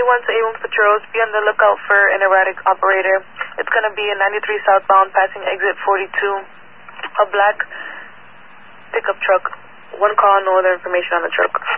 911 to Avon Patrols. Be on the lookout for an erratic operator. It's going to be a 93 southbound passing exit 42. A black pickup truck. One call, no other information on the truck.